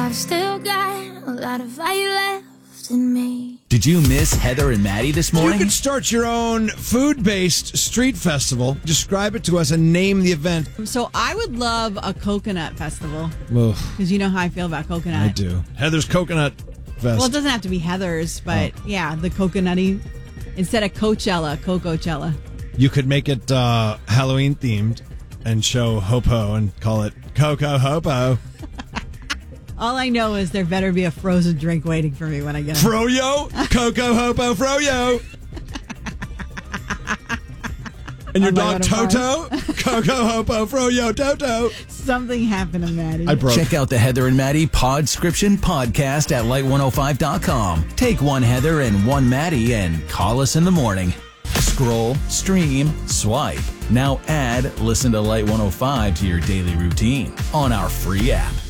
I've still got a lot of fire left in me. Did you miss Heather and Maddie this morning? You could start your own food-based street festival. Describe it to us and name the event. So I would love a coconut festival. Oof, Because you know how I feel about coconut. I do. Heather's Coconut Fest. Well, it doesn't have to be Heather's, but yeah, the coconutty. Instead of Coachella, Cocochella. You could make it Halloween themed and show Hopo and call it Coco Hopo. All I know is there better be a frozen drink waiting for me when I get home. Froyo, Coco Hopo Froyo. And your dog Toto, Coco Hopo Froyo Toto. Something happened to Maddie. I broke. Check out the Heather and Maddie Podscription podcast at light105.com. Take one Heather and one Maddie and call us in the morning. Scroll, stream, swipe. Now add Listen to Light 105 to your daily routine on our free app.